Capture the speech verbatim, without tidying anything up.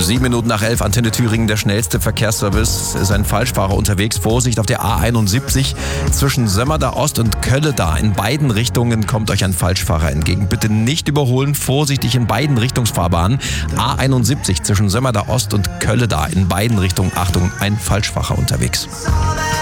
Sieben Minuten nach elf, Antenne Thüringen, der schnellste Verkehrsservice. Ist ein Falschfahrer unterwegs. Vorsicht auf der A einundsiebzig zwischen Sömmerda Ost und Kölleda. In beiden Richtungen kommt euch ein Falschfahrer entgegen. Bitte nicht überholen, vorsichtig in beiden Richtungsfahrbahnen. A einundsiebzig zwischen Sömmerda Ost und Kölleda. In beiden Richtungen, Achtung, ein Falschfahrer unterwegs.